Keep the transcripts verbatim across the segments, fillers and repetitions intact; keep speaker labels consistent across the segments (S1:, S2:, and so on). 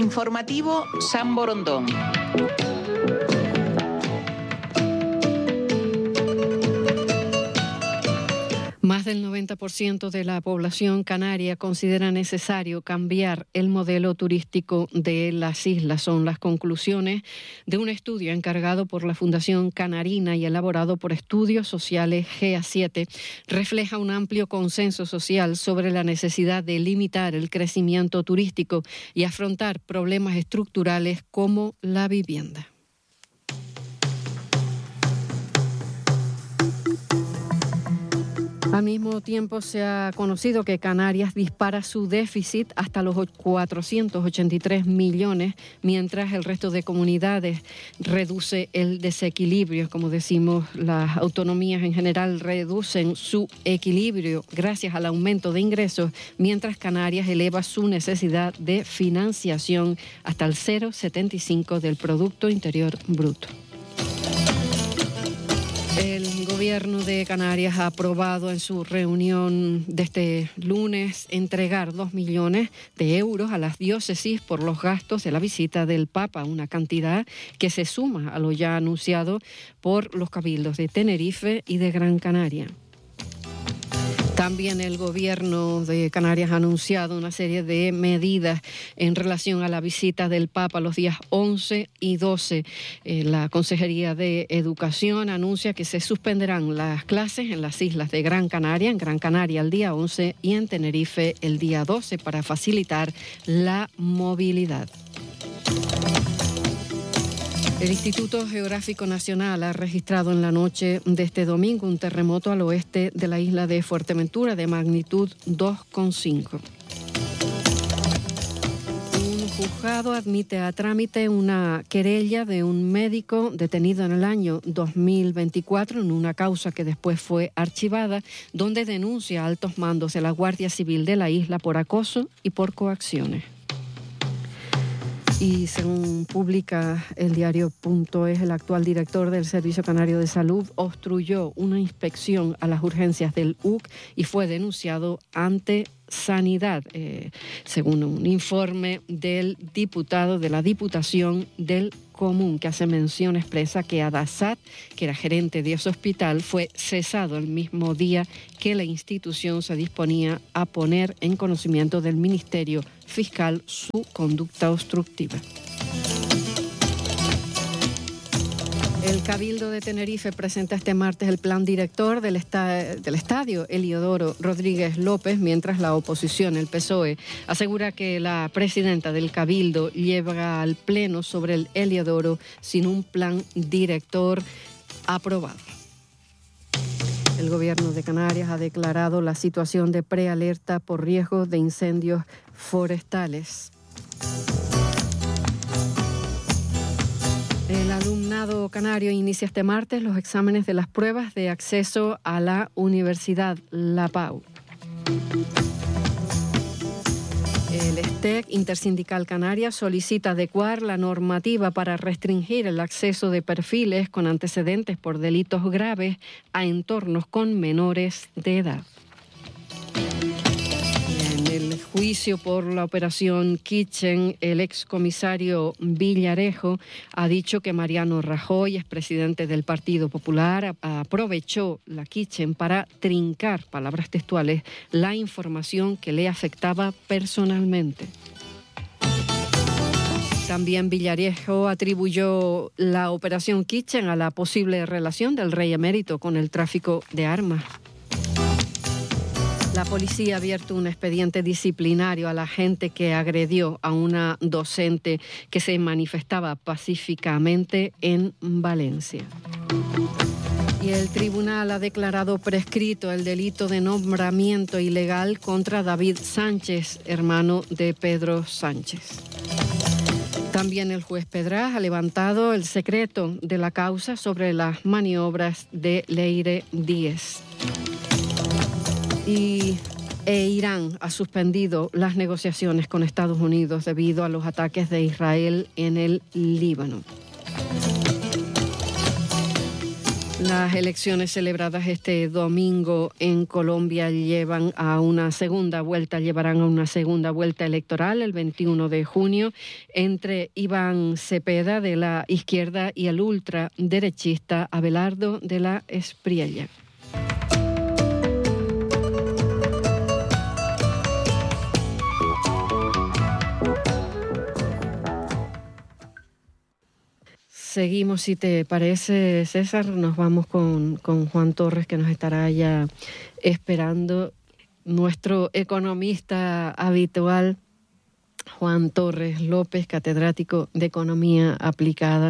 S1: Informativo San Borondón.
S2: Más del noventa por ciento de la población canaria considera necesario cambiar el modelo turístico de las islas. Son las conclusiones de un estudio encargado por la Fundación Canarina y elaborado por Estudios Sociales G A siete. Refleja un amplio consenso social sobre la necesidad de limitar el crecimiento turístico y afrontar problemas estructurales como la vivienda. Al mismo tiempo se ha conocido que Canarias dispara su déficit hasta los cuatrocientos ochenta y tres millones, mientras el resto de comunidades reduce el desequilibrio. Como decimos, las autonomías en general reducen su equilibrio gracias al aumento de ingresos, mientras Canarias eleva su necesidad de financiación hasta el cero coma setenta y cinco del Producto Interior Bruto. El gobierno de Canarias ha aprobado en su reunión de este lunes entregar dos millones de euros a las diócesis por los gastos de la visita del Papa, una cantidad que se suma a lo ya anunciado por los cabildos de Tenerife y de Gran Canaria. También el gobierno de Canarias ha anunciado una serie de medidas en relación a la visita del Papa los días once y doce. Eh, la Consejería de Educación anuncia que se suspenderán las clases en las islas de Gran Canaria, en Gran Canaria el día once y en Tenerife el día doce para facilitar la movilidad. El Instituto Geográfico Nacional ha registrado en la noche de este domingo un terremoto al oeste de la isla de Fuerteventura de magnitud dos coma cinco. Un juzgado admite a trámite una querella de un médico detenido en el año dos mil veinticuatro en una causa que después fue archivada, donde denuncia a altos mandos de la Guardia Civil de la isla por acoso y por coacciones. Y según publica el diario Punto Es, el actual director del Servicio Canario de Salud obstruyó una inspección a las urgencias del U C y fue denunciado ante Sanidad, eh, según un informe del diputado de la Diputación del Común, que hace mención expresa que Adasat, que era gerente de ese hospital, fue cesado el mismo día que la institución se disponía a poner en conocimiento del Ministerio Fiscal su conducta obstructiva. El Cabildo de Tenerife presenta este martes el plan director del, esta- del estadio Heliodoro Rodríguez López, mientras la oposición, el P S O E, asegura que la presidenta del Cabildo lleva al Pleno sobre el Heliodoro sin un plan director aprobado. El Gobierno de Canarias ha declarado la situación de prealerta por riesgo de incendios forestales. El alumnado canario inicia este martes los exámenes de las pruebas de acceso a la Universidad La Pau. El S T E C, Intersindical Canaria, solicita adecuar la normativa para restringir el acceso de perfiles con antecedentes por delitos graves a entornos con menores de edad. En el juicio por la operación Kitchen, el excomisario Villarejo ha dicho que Mariano Rajoy, expresidente del Partido Popular, aprovechó la Kitchen para trincar, palabras textuales, la información que le afectaba personalmente. También Villarejo atribuyó la operación Kitchen a la posible relación del rey emérito con el tráfico de armas. La policía ha abierto un expediente disciplinario a la gente que agredió a una docente que se manifestaba pacíficamente en Valencia. Y el tribunal ha declarado prescrito el delito de nombramiento ilegal contra David Sánchez, hermano de Pedro Sánchez. También el juez Pedraz ha levantado el secreto de la causa sobre las maniobras de Leire Díez. Y e Irán ha suspendido las negociaciones con Estados Unidos debido a los ataques de Israel en el Líbano. Las elecciones celebradas este domingo en Colombia llevan a una segunda vuelta, llevarán a una segunda vuelta electoral el veintiuno de junio entre Iván Cepeda de la izquierda y el ultraderechista Abelardo de la Espriella. Seguimos, si te parece, César, nos vamos con, con Juan Torres, que nos estará ya esperando. Nuestro economista habitual, Juan Torres López, catedrático de Economía Aplicada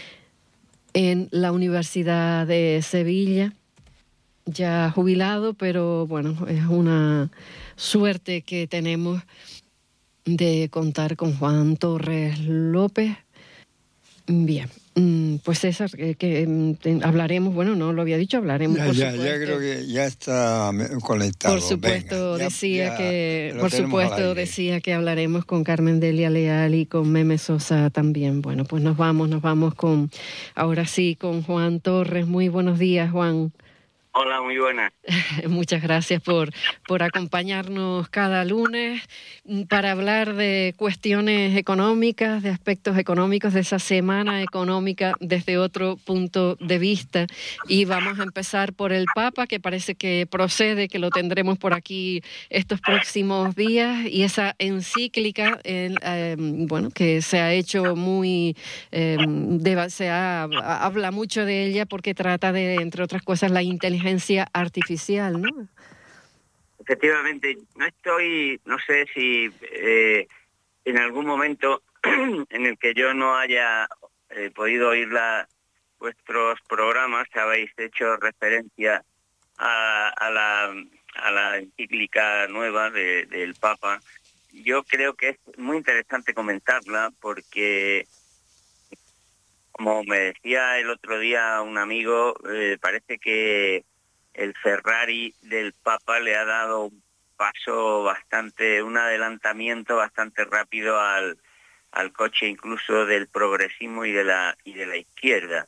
S2: en la Universidad de Sevilla, ya jubilado, pero bueno, es una suerte que tenemos de contar con Juan Torres López. Bien, pues César, que, que hablaremos, bueno, no lo había dicho, hablaremos
S3: ya,
S2: por
S3: ya,
S2: supuesto.
S3: Ya creo que ya está conectado.
S2: Por supuesto,
S3: Venga,
S2: decía
S3: ya,
S2: que,
S3: ya
S2: por supuesto, decía que hablaremos con Carmen Delia Leal y con Meme Sosa también. Bueno, pues nos vamos, nos vamos con, ahora sí, con Juan Torres. Muy buenos días, Juan.
S4: Hola, muy buenas.
S2: Muchas gracias por, por acompañarnos cada lunes para hablar de cuestiones económicas, de aspectos económicos, de esa semana económica desde otro punto de vista. Y vamos a empezar por el Papa, que parece que procede, que lo tendremos por aquí estos próximos días, y esa encíclica, eh, eh, bueno, que se ha hecho muy, eh, de, se ha, habla mucho de ella porque trata de, entre otras cosas, la inteligencia artificial, ¿no?
S4: Efectivamente, no estoy, no sé si eh, en algún momento en el que yo no haya eh, podido oír la, vuestros programas habéis hecho referencia a, a, la, a la encíclica nueva de, del Papa. Yo creo que es muy interesante comentarla porque, como me decía el otro día un amigo, eh, parece que el Ferrari del Papa le ha dado un paso bastante, un adelantamiento bastante rápido al, al coche incluso del progresismo y de la y de la izquierda.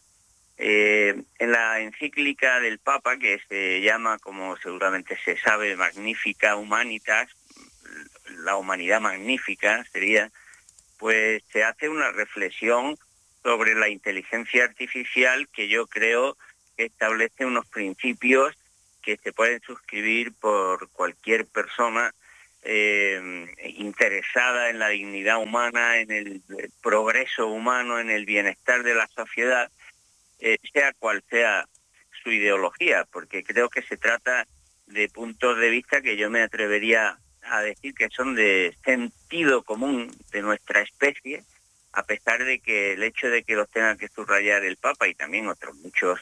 S4: Eh, en la encíclica del Papa, que se llama, como seguramente se sabe, Magnificat Humanitas, la humanidad magnífica sería, pues se hace una reflexión sobre la inteligencia artificial que yo creo que establece unos principios que se pueden suscribir por cualquier persona eh, interesada en la dignidad humana, en el progreso humano, en el bienestar de la sociedad, eh, sea cual sea su ideología, porque creo que se trata de puntos de vista que yo me atrevería a decir que son de sentido común de nuestra especie, a pesar de que el hecho de que los tenga que subrayar el Papa y también otros muchos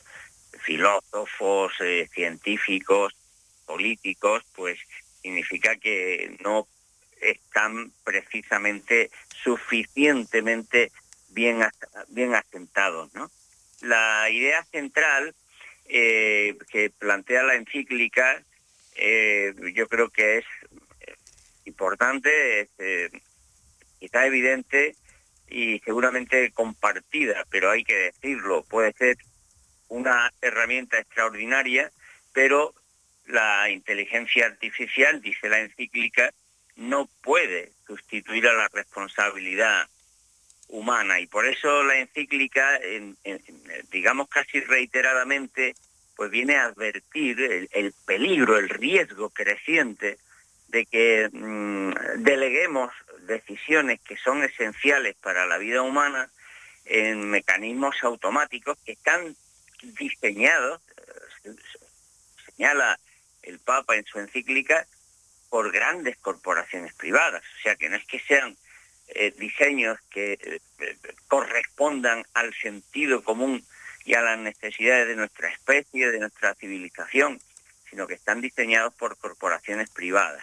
S4: filósofos, eh, científicos, políticos, pues significa que no están precisamente suficientemente bien, bien asentados, ¿no? La idea central eh, que plantea la encíclica, eh, yo creo que es importante, es eh, quizá evidente y seguramente compartida, pero hay que decirlo, puede ser una herramienta extraordinaria, pero la inteligencia artificial, dice la encíclica, no puede sustituir a la responsabilidad humana, y por eso la encíclica, en, en, digamos casi reiteradamente, pues viene a advertir el, el peligro, el riesgo creciente de que mmm, deleguemos decisiones que son esenciales para la vida humana en mecanismos automáticos que están diseñados, eh, señala el Papa en su encíclica, por grandes corporaciones privadas. O sea, que no es que sean eh, diseños que eh, correspondan al sentido común y a las necesidades de nuestra especie, de nuestra civilización, sino que están diseñados por corporaciones privadas.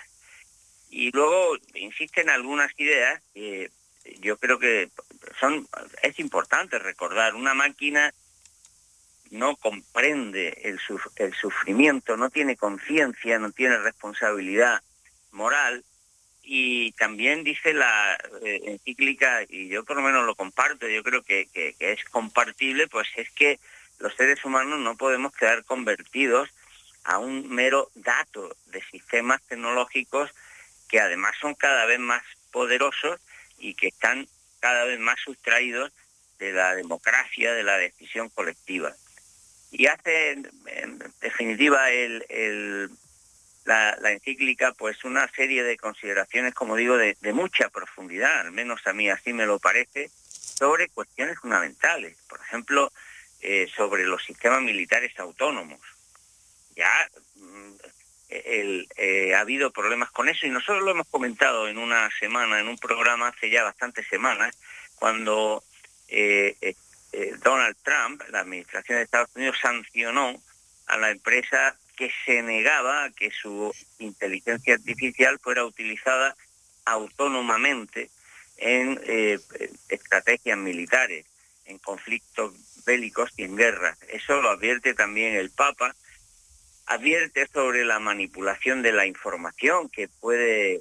S4: Y luego insisten algunas ideas que yo creo que son es importante recordar. Una máquina no comprende el, suf- el sufrimiento, no tiene conciencia, no tiene responsabilidad moral, y también dice la eh, encíclica, y yo por lo menos lo comparto, yo creo que, que, que es compartible, pues es que los seres humanos no podemos quedar convertidos a un mero dato de sistemas tecnológicos que además son cada vez más poderosos y que están cada vez más sustraídos de la democracia, de la decisión colectiva. Y hace, en definitiva, el, el, la, la encíclica, pues una serie de consideraciones, como digo, de, de mucha profundidad, al menos a mí así me lo parece, sobre cuestiones fundamentales. Por ejemplo, eh, sobre los sistemas militares autónomos. Ya el, eh, ha habido problemas con eso y nosotros lo hemos comentado en una semana, en un programa hace ya bastantes semanas, cuando eh, eh, Donald Trump, la administración de Estados Unidos, sancionó a la empresa que se negaba a que su inteligencia artificial fuera utilizada autónomamente en eh, estrategias militares, en conflictos bélicos y en guerras. Eso lo advierte también el Papa. Advierte sobre la manipulación de la información que puede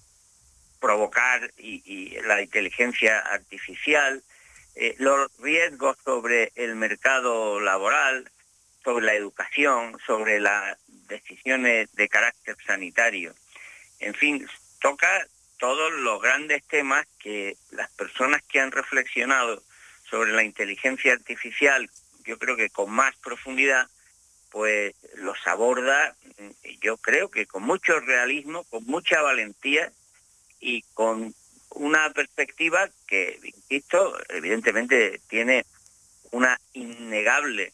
S4: provocar y, y la inteligencia artificial, eh, los riesgos sobre el mercado laboral, sobre la educación, sobre las decisiones de carácter sanitario. En fin, toca todos los grandes temas que las personas que han reflexionado sobre la inteligencia artificial, yo creo que con más profundidad, pues los aborda, yo creo que con mucho realismo, con mucha valentía y con una perspectiva que, insisto, evidentemente tiene una innegable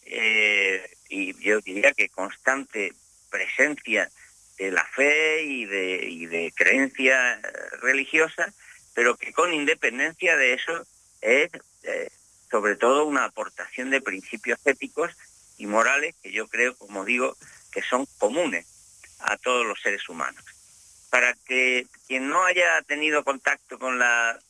S4: eh, y yo diría que constante presencia de la fe y de, y de creencia religiosa, pero que con independencia de eso es eh, sobre todo una aportación de principios éticos y morales que yo creo, como digo, que son comunes a todos los seres humanos. Para que quien no haya tenido contacto con la,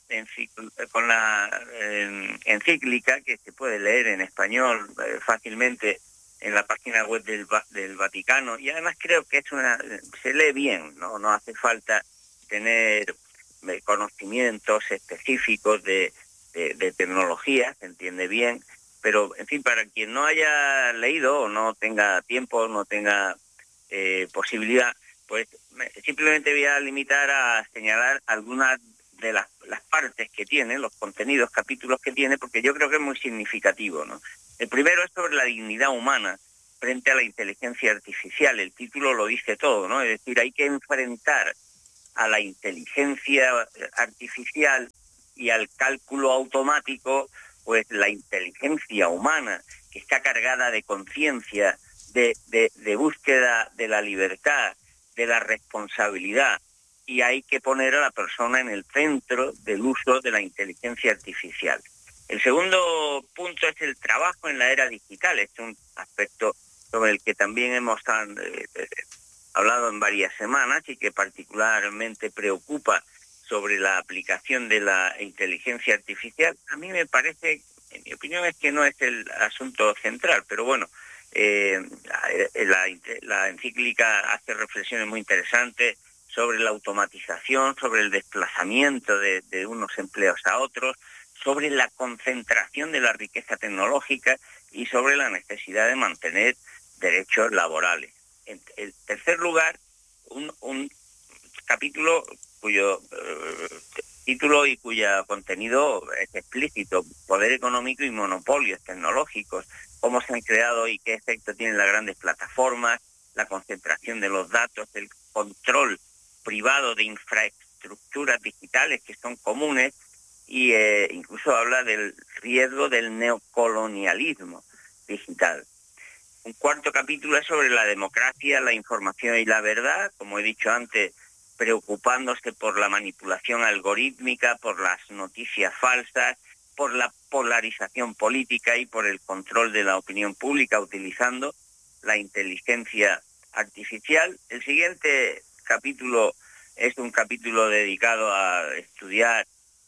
S4: con la eh, encíclica, que se puede leer en español eh, fácilmente en la página web del, del Vaticano, y además creo que es una se lee bien, no, no hace falta tener conocimientos específicos de, de, de tecnología, se entiende bien. Pero, en fin, para quien no haya leído o no tenga tiempo, no tenga eh, posibilidad, pues me, simplemente voy a limitar a señalar algunas de las, las partes que tiene, los contenidos, capítulos que tiene, porque yo creo que es muy significativo, ¿no? El primero es sobre la dignidad humana frente a la inteligencia artificial. El título lo dice todo, ¿no? Es decir, hay que enfrentar a la inteligencia artificial y al cálculo automático, pues la inteligencia humana, que está cargada de conciencia, de, de, de búsqueda de la libertad, de la responsabilidad, y hay que poner a la persona en el centro del uso de la inteligencia artificial. El segundo punto es el trabajo en la era digital. Es un aspecto sobre el que también hemos eh, hablado en varias semanas y que particularmente preocupa sobre la aplicación de la inteligencia artificial. A mí me parece, en mi opinión, es que no es el asunto central, pero bueno, eh, la, la encíclica hace reflexiones muy interesantes sobre la automatización, sobre el desplazamiento de, de unos empleos a otros, sobre la concentración de la riqueza tecnológica y sobre la necesidad de mantener derechos laborales. En, en tercer lugar, un, un capítulo cuyo eh, título y cuyo contenido es explícito: poder económico y monopolios tecnológicos, cómo se han creado y qué efecto tienen las grandes plataformas, la concentración de los datos, el control privado de infraestructuras digitales que son comunes, y eh, incluso habla del riesgo del neocolonialismo digital. Un cuarto capítulo es sobre la democracia, la información y la verdad, como he dicho antes, preocupándose por la manipulación algorítmica, por las noticias falsas, por la polarización política y por el control de la opinión pública utilizando la inteligencia artificial. El siguiente capítulo es un capítulo dedicado a estudiar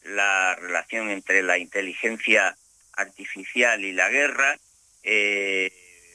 S4: la relación entre la inteligencia artificial y la guerra, eh,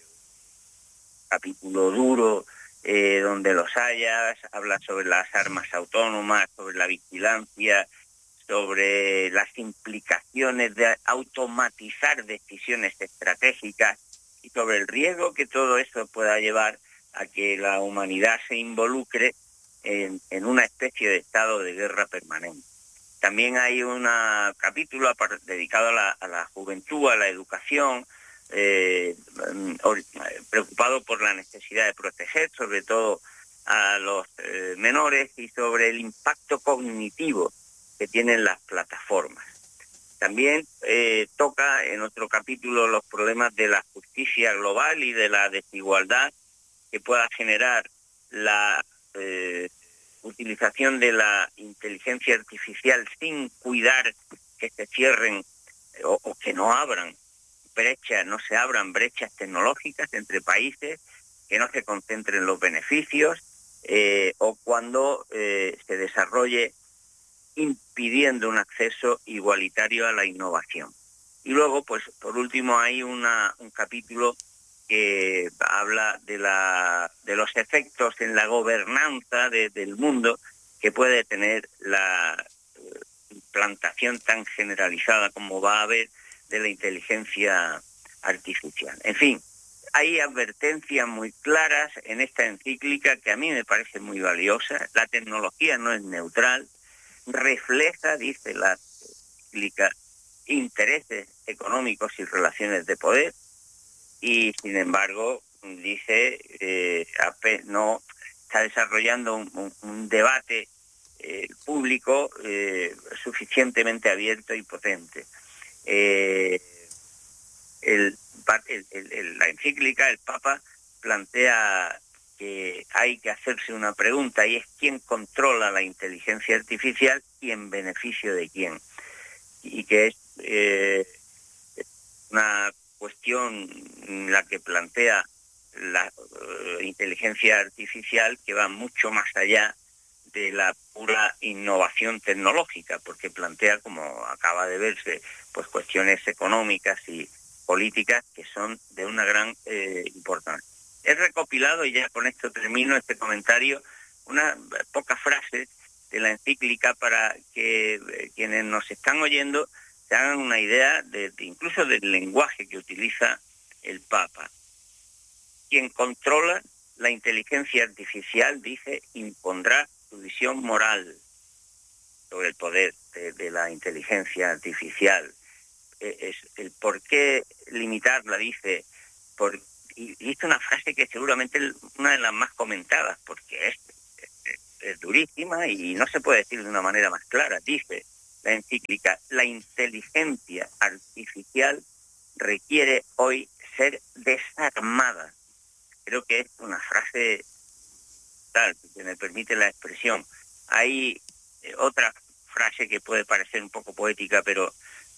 S4: capítulo duro, eh, donde los hayas, habla sobre las armas autónomas, sobre la vigilancia, sobre las implicaciones de automatizar decisiones estratégicas y sobre el riesgo que todo eso pueda llevar a que la humanidad se involucre en, en una especie de estado de guerra permanente. También hay un capítulo dedicado a la, a la juventud, a la educación, eh, preocupado por la necesidad de proteger sobre todo a los eh, menores y sobre el impacto cognitivo que tienen las plataformas. También eh, toca en otro capítulo los problemas de la justicia global y de la desigualdad que pueda generar la eh, utilización de la inteligencia artificial sin cuidar que se cierren o, o que no abran brechas, no se abran brechas tecnológicas entre países, que no se concentren los beneficios, eh, o cuando eh, se desarrolle impidiendo un acceso igualitario a la innovación. Y luego, pues, por último, hay una, un capítulo que habla de, la, de los efectos en la gobernanza de, del mundo que puede tener la implantación tan generalizada como va a haber de la inteligencia artificial. En fin, hay advertencias muy claras en esta encíclica que a mí me parece muy valiosa. La tecnología no es neutral, refleja, dice la encíclica, intereses económicos y relaciones de poder, y sin embargo dice eh, no está desarrollando un, un, un debate eh, público eh, suficientemente abierto y potente. Eh, el, el, el, la encíclica, el Papa plantea que hay que hacerse una pregunta, y es quién controla la inteligencia artificial y en beneficio de quién, y que es eh, una cuestión la que plantea la uh, inteligencia artificial que va mucho más allá de la pura innovación tecnológica, porque plantea, como acaba de verse, pues cuestiones económicas y políticas que son de una gran eh, importancia. He recopilado, y ya con esto termino este comentario, unas pocas frases de la encíclica para que eh, quienes nos están oyendo se hagan una idea de, de incluso del lenguaje que utiliza el Papa. Quien controla la inteligencia artificial, dice, impondrá su visión moral sobre el poder de, de la inteligencia artificial. Eh, es el por qué limitarla, dice, por, y dice una frase que seguramente es una de las más comentadas, porque es, es, es durísima y no se puede decir de una manera más clara. Dice la encíclica: la inteligencia artificial requiere hoy ser desarmada. Creo que es una frase tal, que me permite la expresión. Hay eh, otra frase que puede parecer un poco poética, pero